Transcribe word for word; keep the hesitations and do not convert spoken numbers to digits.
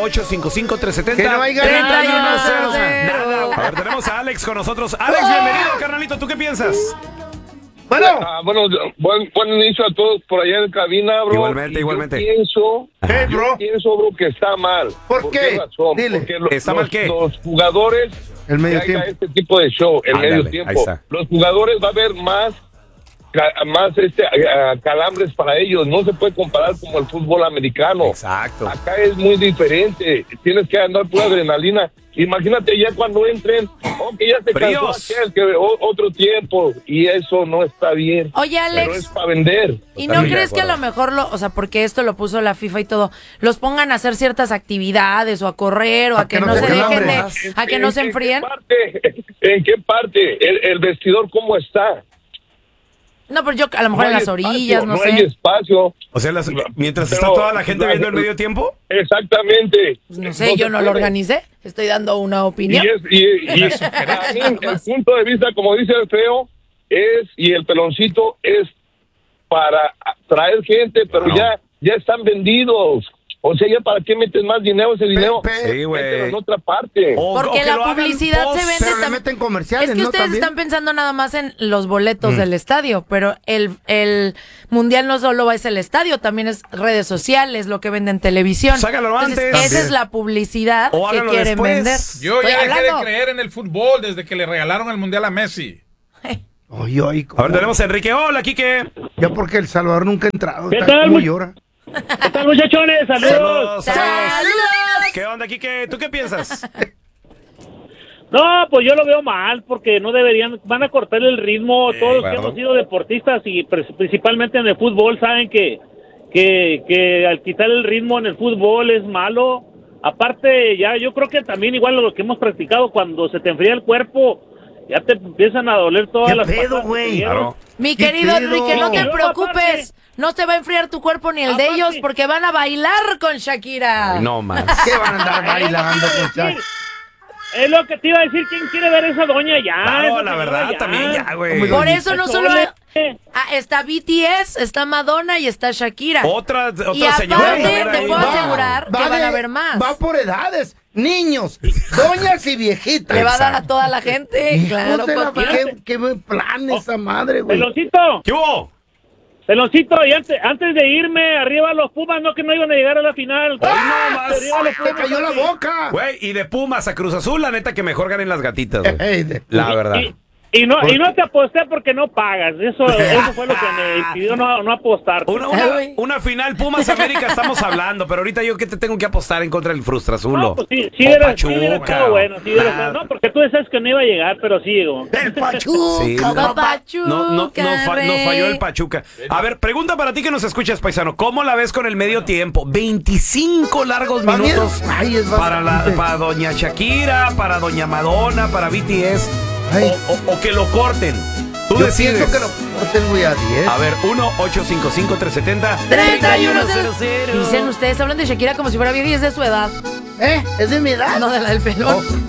ocho cinco cinco, tres siete cero. Que no hay treinta y uno cero cero. Nada. A ver, tenemos a Alex con nosotros. Alex, bienvenido, carnalito. ¿Tú qué piensas? Bueno, Ah, bueno, buen, buen inicio a todos por allá en cabina, bro. Igualmente, Y igualmente. Yo pienso, ¿Qué, yo bro? pienso, bro, que está mal. ¿Por qué? razón? Dile. Porque lo- ¿Está los, mal qué? Los jugadores, El medio que haga tiempo. este tipo de show, el Ándale, medio ahí tiempo. está. Los jugadores va a haber más, ca- más este ah, calambres para ellos. No se puede comparar como el fútbol americano. Exacto. Acá es muy diferente. Tienes que andar pura adrenalina. Imagínate ya cuando entren, oh, que ya se cansó Fríos. aquel, que o- otro tiempo, y eso no está bien. Oye, Pero es Alex, para vender. ¿y no Totalmente crees de que a lo acuerdo. mejor, lo, o sea, porque esto lo puso la FIFA y todo, los pongan a hacer ciertas actividades o a correr o a, A que que no no se se dejen calambren. de, a que no se enfríen? ¿En qué parte? ¿En qué parte? ¿El, el vestidor cómo está? No, pero yo a lo mejor No en hay las orillas, espacio, no no hay sé. espacio. O sea, las- mientras Pero- está toda la gente viendo el medio tiempo. Exactamente. Pues no sé, yo se no lo puede. organicé, estoy dando una Y opinión. es, y, y para mí, el punto de vista, como dice el feo, es, y el peloncito, es para traer gente, pero No. ya, ya están vendidos. O sea, ya para qué metes más dinero, ese dinero, pe- Sí, güey. mételo en otra parte. O- o Porque que la lo hagan publicidad post. se vende pero le tam- meten comerciales, Es que ¿no? ustedes También. están pensando nada más en los boletos Mm. del estadio, pero el, el mundial no solo es el estadio, también es redes sociales, lo que venden en televisión. Pues háganlo Entonces, antes. esa es También. la publicidad O que háganlo quieren después. vender. Yo Estoy ya dejé hablando. de creer en el fútbol desde que le regalaron el mundial a Messi. Oye, oye, A ver, tenemos a Enrique. Hola, Quique. ya porque El Salvador nunca ha entrado. ¿Qué Está tal, como mu- llora. ¿Qué tal, muchachones? ¡Saludos! Saludos. ¡Saludos! ¿Qué onda, Quique? ¿Tú qué piensas? No, pues yo lo veo mal, porque no deberían, van a cortar el ritmo. Todos los que acuerdo. hemos sido deportistas y pr- principalmente en el fútbol saben que, que, que al quitar el ritmo en el fútbol es malo. Aparte, ya yo creo que también igual lo que hemos practicado, cuando se te enfría el cuerpo, ya te empiezan a doler todas ¿Qué las pedo, patas que güey? te dieron. Claro. Mi ¿Qué querido pedo? Enrique, no te Luego, preocupes. No te va a enfriar tu cuerpo ni el de Aparte- ellos porque van a bailar con Shakira. No más. ¿Qué van a andar bailando con Shaq? Es lo que te iba a decir, ¿quién quiere ver esa doña ya? Claro, Esa la señora verdad, ya. también ya, güey. Por eso no solo Ole. ah, está B T S, está Madonna y está Shakira. Otra, otra y señora. aparte también te ahí. puedo Va. asegurar que van de- a ver más. Va por edades. Niños, doñas y viejitas. Le va a dar a Exacto. toda la gente, Hijos claro, de la- papi. qué, qué buen plan esa madre, güey. Peloncito, ¿Qué hubo? Peloncito, y antes, antes de irme, arriba los Pumas, no que no iban a llegar a la final. Hoy no más. Arriba los ¡Te Pumas, cayó la papi. boca! Güey, y de Pumas a Cruz Azul, la neta que mejor ganen las gatitas, güey. Ey, de- La verdad. Y, y no y no te aposté porque no pagas. Eso, eso fue lo que me impidió no, no apostar. Una, una, una final Pumas América estamos hablando, pero ahorita yo que te tengo que apostar en contra del Frustrazulo. No, pues sí, sí O era, sí era Pachuca, todo bueno. Sí era- nada. no, porque tú decías que no iba a llegar, pero sí llegó. ¡El Pachuca! Sí, Papá no, Pachuca, no, no, no fa- nos falló el rey. Pachuca. A ver, pregunta para ti que nos escuchas, paisano. ¿Cómo la ves con el medio tiempo? veinticinco largos Pa' mí es- minutos ay, es para, la, bastante. para doña Shakira, para doña Madonna, para B T S. Ay. O, o- o que lo corten. Tú Yo decides. pienso que lo corten, güey, a diez. A ver, uno ocho cinco cinco, tres siete cero, treinta y uno cero cero cero. Dicen ustedes, hablan de Shakira como si fuera vieja y es de su edad, ¿Eh? ¿Es de mi edad? no de la del pelón. Oh.